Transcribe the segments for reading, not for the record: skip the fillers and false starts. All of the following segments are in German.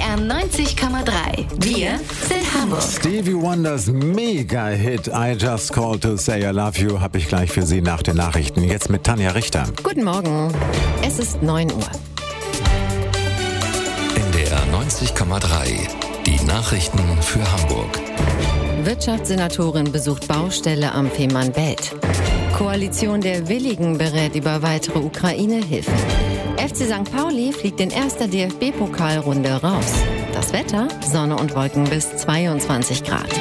NDR 90,3. Wir sind Hamburg. Stevie Wonders Mega-Hit I Just Called to Say I Love You habe ich gleich für Sie nach den Nachrichten. Jetzt mit Tanja Richter. Guten Morgen. Es ist 9 Uhr. NDR 90,3. Die Nachrichten für Hamburg. Wirtschaftssenatorin besucht Baustelle am Fehmarnbelt. Koalition der Willigen berät über weitere Ukraine-Hilfen. FC St. Pauli fliegt in erster DFB-Pokalrunde raus. Das Wetter: Sonne und Wolken bis 22 Grad.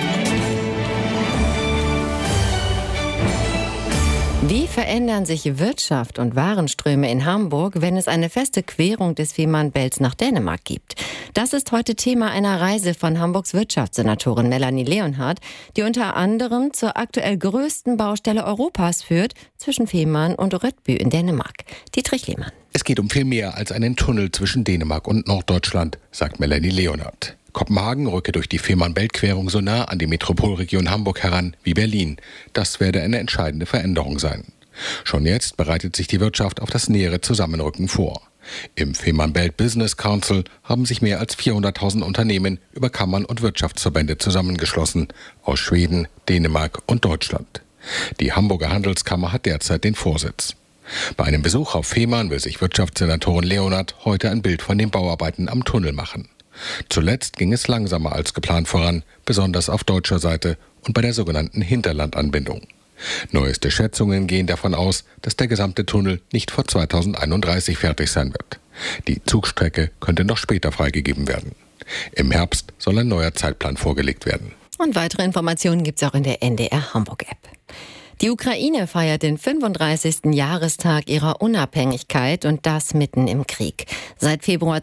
Wie verändern sich Wirtschaft und Warenströme in Hamburg, wenn es eine feste Querung des Fehmarnbelts nach Dänemark gibt? Das ist heute Thema einer Reise von Hamburgs Wirtschaftssenatorin Melanie Leonhardt, die unter anderem zur aktuell größten Baustelle Europas führt, zwischen Fehmarn und Rødby in Dänemark. Dietrich Lehmann. Es geht um viel mehr als einen Tunnel zwischen Dänemark und Norddeutschland, sagt Melanie Leonhardt. Kopenhagen rücke durch die Fehmarnbelt-Querung so nah an die Metropolregion Hamburg heran wie Berlin. Das werde eine entscheidende Veränderung sein. Schon jetzt bereitet sich die Wirtschaft auf das nähere Zusammenrücken vor. Im Fehmarnbelt Business Council haben sich mehr als 400.000 Unternehmen über Kammern und Wirtschaftsverbände zusammengeschlossen, aus Schweden, Dänemark und Deutschland. Die Hamburger Handelskammer hat derzeit den Vorsitz. Bei einem Besuch auf Fehmarn will sich Wirtschaftssenatorin Leonhardt heute ein Bild von den Bauarbeiten am Tunnel machen. Zuletzt ging es langsamer als geplant voran, besonders auf deutscher Seite und bei der sogenannten Hinterlandanbindung. Neueste Schätzungen gehen davon aus, dass der gesamte Tunnel nicht vor 2031 fertig sein wird. Die Zugstrecke könnte noch später freigegeben werden. Im Herbst soll ein neuer Zeitplan vorgelegt werden. Und weitere Informationen gibt es auch in der NDR Hamburg-App. Die Ukraine feiert den 35. Jahrestag ihrer Unabhängigkeit und das mitten im Krieg. Seit Februar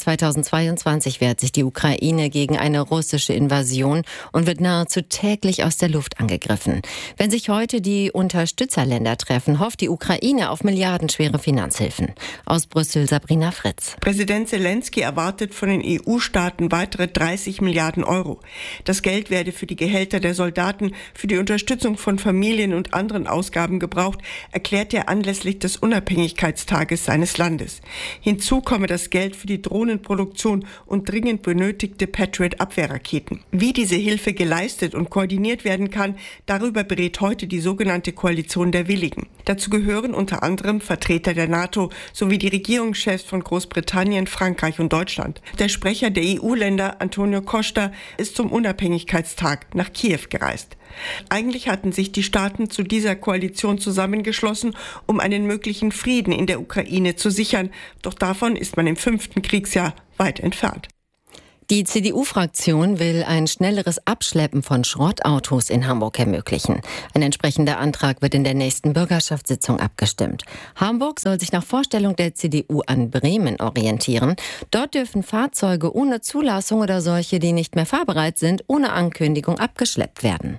2022 wehrt sich die Ukraine gegen eine russische Invasion und wird nahezu täglich aus der Luft angegriffen. Wenn sich heute die Unterstützerländer treffen, hofft die Ukraine auf milliardenschwere Finanzhilfen. Aus Brüssel Sabrina Fritz. Präsident Zelensky erwartet von den EU-Staaten weitere 30 Milliarden Euro. Das Geld werde für die Gehälter der Soldaten, für die Unterstützung von Familien und anderen Ausgaben gebraucht, erklärt er anlässlich des Unabhängigkeitstages seines Landes. Hinzu komme das Geld für die Drohnenproduktion und dringend benötigte Patriot-Abwehrraketen. Wie diese Hilfe geleistet und koordiniert werden kann, darüber berät heute die sogenannte Koalition der Willigen. Dazu gehören unter anderem Vertreter der NATO sowie die Regierungschefs von Großbritannien, Frankreich und Deutschland. Der Sprecher der EU-Länder, Antonio Costa, ist zum Unabhängigkeitstag nach Kiew gereist. Eigentlich hatten sich die Staaten zu dieser Koalition zusammengeschlossen, um einen möglichen Frieden in der Ukraine zu sichern. Doch davon ist man im 5. Kriegsjahr weit entfernt. Die CDU-Fraktion will ein schnelleres Abschleppen von Schrottautos in Hamburg ermöglichen. Ein entsprechender Antrag wird in der nächsten Bürgerschaftssitzung abgestimmt. Hamburg soll sich nach Vorstellung der CDU an Bremen orientieren. Dort dürfen Fahrzeuge ohne Zulassung oder solche, die nicht mehr fahrbereit sind, ohne Ankündigung abgeschleppt werden.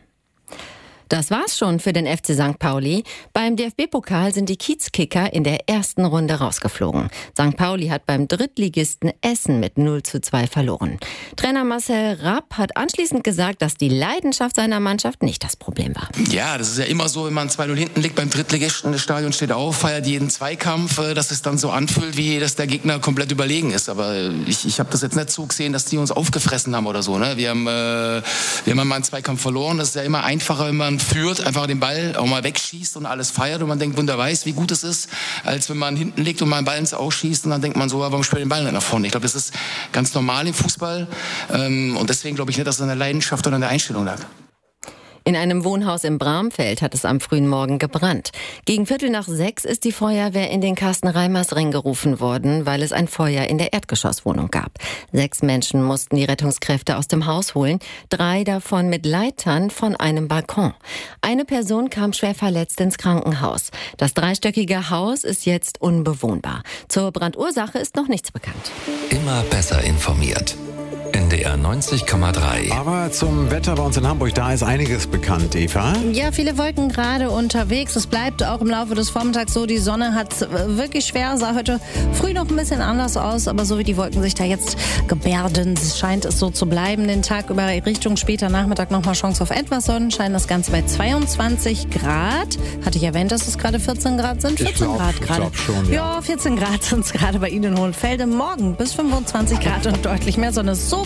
Das war's schon für den FC St. Pauli. Beim DFB-Pokal sind die Kiezkicker in der ersten Runde rausgeflogen. St. Pauli hat beim Drittligisten Essen mit 0:2 verloren. Trainer Marcel Rapp hat anschließend gesagt, dass die Leidenschaft seiner Mannschaft nicht das Problem war. Ja, das ist ja immer so, wenn man 2:0 hinten liegt beim Drittligisten, das Stadion steht auf, feiert jeden Zweikampf, dass es dann so anfühlt, wie dass der Gegner komplett überlegen ist. Aber ich habe das jetzt nicht so gesehen, dass die uns aufgefressen haben oder so. Ne? Wir haben mal einen Zweikampf verloren. Das ist ja immer einfacher, wenn man führt, einfach den Ball auch mal wegschießt und alles feiert und man denkt, Wunder weiß, wie gut es ist, als wenn man hinten liegt und mal einen Ball ins Ausschießt und dann denkt man so, warum spielt den Ball nicht nach vorne? Ich glaube, das ist ganz normal im Fußball und deswegen glaube ich nicht, dass es an der Leidenschaft oder an der Einstellung lag. In einem Wohnhaus im Bramfeld hat es am frühen Morgen gebrannt. Gegen 5:45 ist die Feuerwehr in den Carsten-Reimers-Ring gerufen worden, weil es ein Feuer in der Erdgeschosswohnung gab. 6 Menschen mussten die Rettungskräfte aus dem Haus holen, 3 davon mit Leitern von einem Balkon. Eine Person kam schwer verletzt ins Krankenhaus. Das 3-stöckige Haus ist jetzt unbewohnbar. Zur Brandursache ist noch nichts bekannt. Immer besser informiert. NDR 90,3. Aber zum Wetter bei uns in Hamburg, da ist einiges bekannt, Eva. Ja, viele Wolken gerade unterwegs. Es bleibt auch im Laufe des Vormittags so. Die Sonne hat wirklich schwer, sah heute früh noch ein bisschen anders aus. Aber so wie die Wolken sich da jetzt gebärden, scheint es so zu bleiben. Den Tag über Richtung später Nachmittag nochmal Chance auf etwas Sonnenschein. Das Ganze bei 22 Grad. Hatte ich erwähnt, dass es gerade 14 Grad sind? 14 Grad gerade. Ich glaube schon, ja. Ja, 14 Grad sind es gerade bei Ihnen in Hohenfelde. Morgen bis 25 Grad und deutlich mehr Sonne. So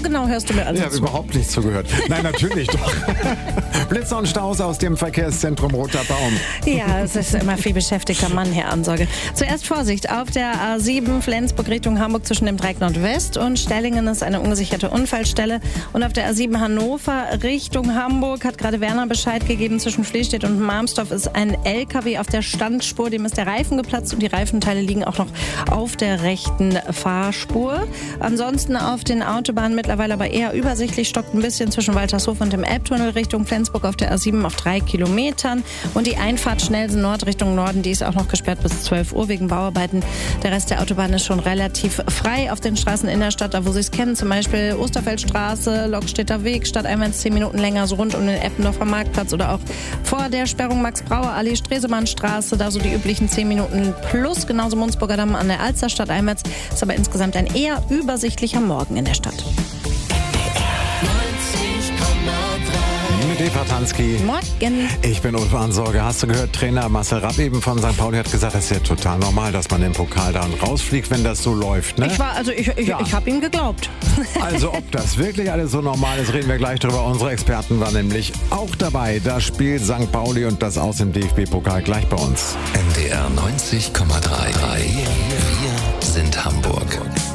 genau hörst du mir also Ich habe überhaupt nicht zugehört. Nein, natürlich doch. Blitzer und Staus aus dem Verkehrszentrum Roter Baum. Ja, es ist immer viel beschäftigter Mann, Herr Ansauge. Zuerst Vorsicht, auf der A7 Flensburg Richtung Hamburg zwischen dem Dreieck Nordwest und Stellingen ist eine ungesicherte Unfallstelle. Und auf der A7 Hannover Richtung Hamburg hat gerade Werner Bescheid gegeben, zwischen Flestedt und Marmstorf ist ein LKW auf der Standspur, dem ist der Reifen geplatzt und die Reifenteile liegen auch noch auf der rechten Fahrspur. Ansonsten auf den Autobahnen mittlerweile aber eher übersichtlich, stockt ein bisschen zwischen Waltershof und dem Elbtunnel Richtung Flensburg auf der A7 auf 3 Kilometern. Und die Einfahrt Schnellsen Nord Richtung Norden, die ist auch noch gesperrt bis 12 Uhr wegen Bauarbeiten. Der Rest der Autobahn ist schon relativ frei auf den Straßen in der Stadt, da wo Sie es kennen, zum Beispiel Osterfeldstraße, Lokstädter Weg, stadteinwärts 10 Minuten länger, so rund um den Eppendorfer Marktplatz oder auch vor der Sperrung Max-Brauer-Allee, Stresemannstraße, da so die üblichen 10 Minuten plus, genauso Munzburger Damm an der Alster stadteinwärts. Ist aber insgesamt ein eher übersichtlicher Morgen in der Stadt. Mit Eva Tansky. Morgen. Ich bin Ulf Ansauge. Hast du gehört, Trainer Marcel Rapp eben von St. Pauli hat gesagt, das ist ja total normal, dass man im Pokal dann rausfliegt, wenn das so läuft. Ne? Ich habe ihm geglaubt. Also ob das wirklich alles so normal ist, reden wir gleich drüber. Unsere Experten waren nämlich auch dabei. Das Spiel St. Pauli und das Aus im DFB-Pokal gleich bei uns. NDR 90,3. Wir sind Hamburg.